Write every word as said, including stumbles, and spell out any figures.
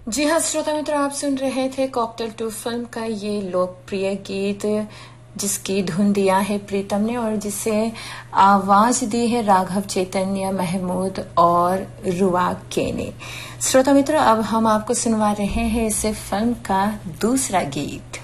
जी हाँ श्रोता मित्र, आप सुन रहे थे कॉकटेल टू फिल्म का ये लोकप्रिय गीत जिसकी धुन दिया है प्रीतम ने और जिसे आवाज दी है राघव चैतन्य, महमूद और रुआ के ने। श्रोता मित्र, अब हम आपको सुनवा रहे हैं इस फिल्म का दूसरा गीत।